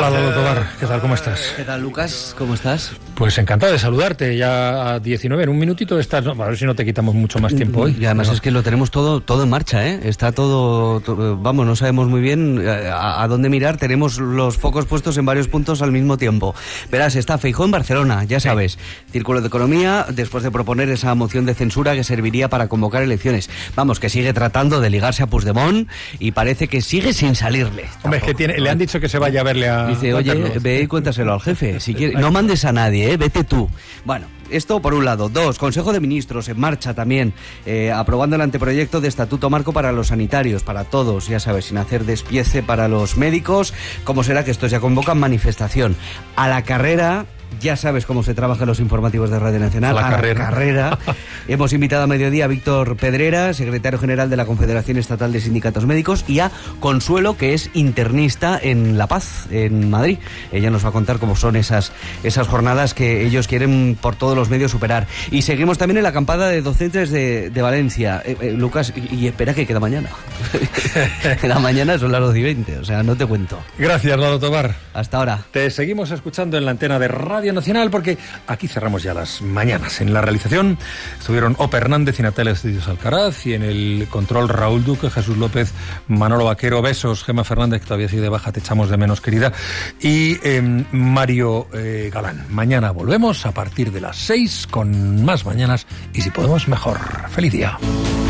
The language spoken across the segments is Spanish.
Hola, Lolo Tobar, ¿qué tal? ¿Cómo estás? ¿Qué tal, Lucas? ¿Cómo estás? Pues encantado de saludarte, ya a 19, en un minutito estás, a ver si no te quitamos mucho más tiempo hoy. Y además es que lo tenemos todo en marcha, ¿eh? Está todo, vamos, no sabemos muy bien a dónde mirar, tenemos los focos puestos en varios puntos al mismo tiempo. Verás, está Feijóo en Barcelona, ya sabes, Círculo de Economía, después de proponer esa moción de censura que serviría para convocar elecciones. Vamos, que sigue tratando de ligarse a Puigdemont y parece que sigue sin salirle. Hombre, es que le han dicho que se vaya a verle a... Dice, oye, ve y cuéntaselo al jefe, si quieres, no mandes a nadie, vete tú. Bueno, esto por un lado. Dos, Consejo de Ministros en marcha también, aprobando el anteproyecto de Estatuto Marco para los sanitarios, para todos, ya sabes, sin hacer despiece para los médicos. ¿Cómo será que estos ya convocan manifestación? A la carrera... Ya sabes cómo se trabaja en los informativos de Radio Nacional. A la carrera. Hemos invitado a mediodía a Víctor Pedrera, secretario general de la Confederación Estatal de Sindicatos Médicos, y a Consuelo, que es internista en La Paz, en Madrid. Ella nos va a contar cómo son esas jornadas que ellos quieren por todos los medios superar. Y seguimos también en la acampada de docentes de Valencia. Lucas, y espera que queda mañana. Queda mañana, son las 12:20, o sea, no te cuento. Gracias, Lolo Tobar. Hasta ahora. Te seguimos escuchando en la antena de Radio Nacional, porque aquí cerramos ya las mañanas. En la realización estuvieron Ope Hernández y Natalia Estudios Alcaraz, y en el control Raúl Duque, Jesús López, Manolo Vaquero, besos, Gemma Fernández, que todavía sigue de baja, te echamos de menos, querida, y Mario Galán. Mañana volvemos a partir de las 6 con más mañanas, y si podemos mejor. Feliz día.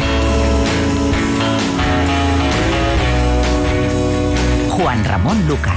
Juan Ramón Lucas.